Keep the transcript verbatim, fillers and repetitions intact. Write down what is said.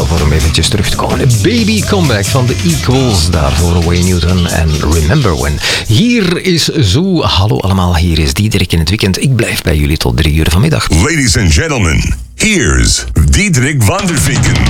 voor hem eventjes terug te komen. Een baby comeback van de Equals, daarvoor Wayne Newton en Remember When. Hier is Zo, hallo allemaal, hier is Diederik in het weekend. Ik blijf bij jullie tot drie uur vanmiddag. Ladies and gentlemen, here's Diederik van der Vinken.